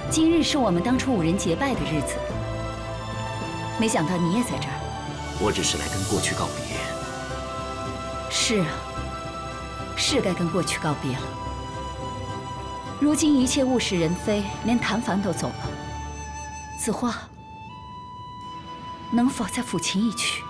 今日是我们当初五人结拜的日子，没想到你也在这儿。 我只是来跟过去告别。 是啊，是该跟过去告别了。如今一切物是人非，连谭凡都走了。子画，能否再抚琴一曲？